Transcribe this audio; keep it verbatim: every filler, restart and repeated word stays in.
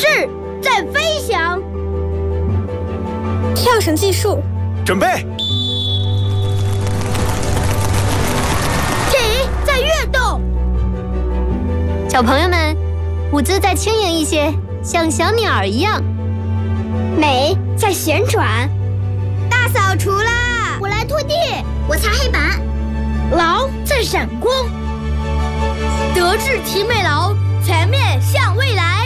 是，在飞翔。 跳绳计数， 准备。 体在跃动。 小朋友们，舞姿再轻盈一些，像小鸟儿一样。 美在旋转。 大扫除啦！ 我来拖地，我擦黑板。 劳在闪光。德智体美劳，全面向未来。